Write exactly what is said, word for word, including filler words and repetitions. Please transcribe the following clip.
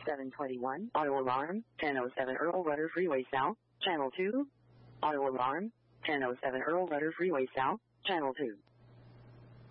seven twenty-one. Auto alarm, ten oh seven Earl Rudder Freeway South, Channel two. Auto alarm, ten oh seven Earl Rudder Freeway South, Channel two.